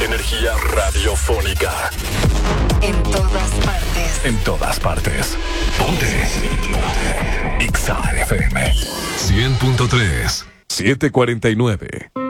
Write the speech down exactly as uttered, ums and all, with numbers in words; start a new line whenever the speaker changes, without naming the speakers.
Energía radiofónica.
En todas partes.
En todas partes. Ponte. Ponte. X A F M. cien punto tres. siete cuarenta y nueve.